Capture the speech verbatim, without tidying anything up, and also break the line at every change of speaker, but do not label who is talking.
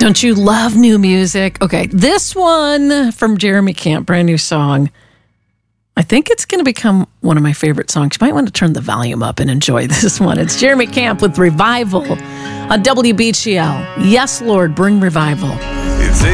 Don't you love new music? Okay, this one from Jeremy Camp, brand new song. I think it's going to become one of my favorite songs. You might want to turn the volume up and enjoy this one. It's Jeremy Camp with Revival on W B G L. Yes, Lord, bring revival.